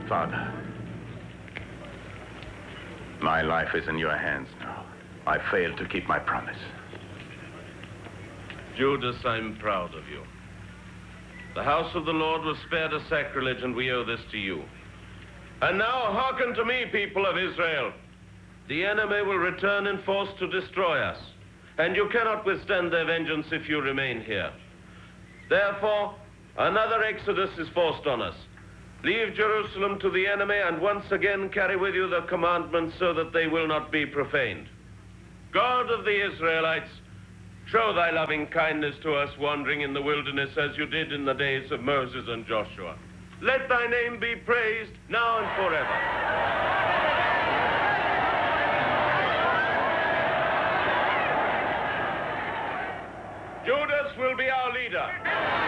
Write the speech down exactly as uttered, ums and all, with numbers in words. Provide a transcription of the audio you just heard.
Father, my life is in your hands now. I failed to keep my promise. Judas, I'm proud of you. The house of the Lord was spared a sacrilege, and we owe this to you. And now hearken to me, people of Israel. The enemy will return in force to destroy us, and you cannot withstand their vengeance if you remain here. Therefore, another exodus is forced on us. Leave Jerusalem to the enemy, and once again carry with you the commandments so that they will not be profaned. God of the Israelites, show thy loving kindness to us wandering in the wilderness as you did in the days of Moses and Joshua. Let thy name be praised now and forever. Judas will be our leader.